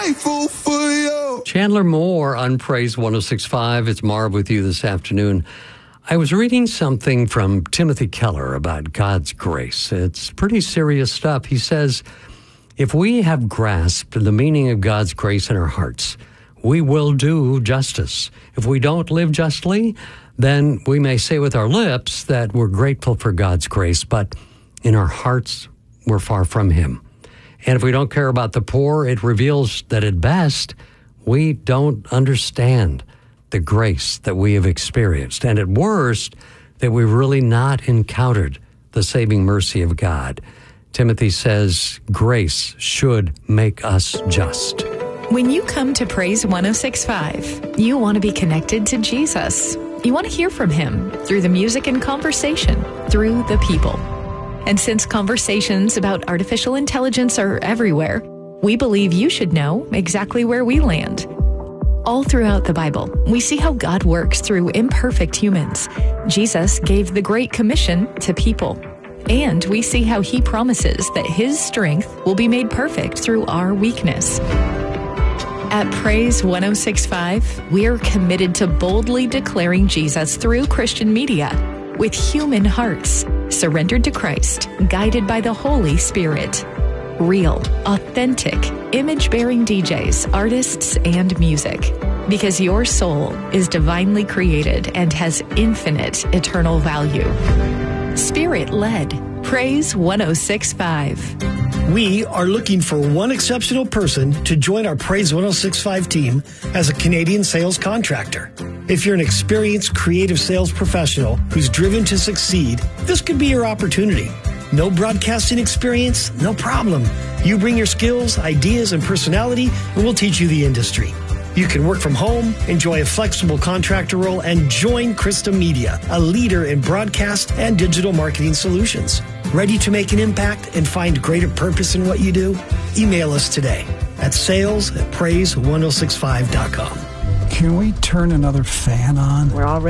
grateful for you. Chandler Moore on Praise 106.5. It's Marv with you this afternoon. I was reading something from Timothy Keller about God's grace. It's pretty serious stuff. He says, if we have grasped the meaning of God's grace in our hearts, we will do justice. If we don't live justly, then we may say with our lips that we're grateful for God's grace, but in our hearts, we're far from Him. And if we don't care about the poor, it reveals that at best, we don't understand the grace that we have experienced. And at worst, that we've really not encountered the saving mercy of God. Timothy says grace should make us just. When you come to Praise 106.5, you want to be connected to Jesus. You want to hear from Him through the music and conversation, through the people. And since conversations about artificial intelligence are everywhere, we believe you should know exactly where we land. All throughout the Bible, we see how God works through imperfect humans. Jesus gave the Great Commission to people. And we see how He promises that His strength will be made perfect through our weakness. At Praise 106.5, we're committed to boldly declaring Jesus through Christian media with human hearts, surrendered to Christ, guided by the Holy Spirit. Real, authentic, image-bearing DJs, artists, and music. Because your soul is divinely created and has infinite eternal value. Spirit-led. Praise 106.5. We are looking for one exceptional person to join our Praise 106.5 team as a Canadian sales contractor. If you're an experienced creative sales professional who's driven to succeed, this could be your opportunity. No broadcasting experience? No problem. You bring your skills, ideas, and personality, and we'll teach you the industry. You can work from home, enjoy a flexible contractor role, and join Christa Media, a leader in broadcast and digital marketing solutions. Ready to make an impact and find greater purpose in what you do? Email us today at sales@praise1065.com. Can we turn another fan on? We're already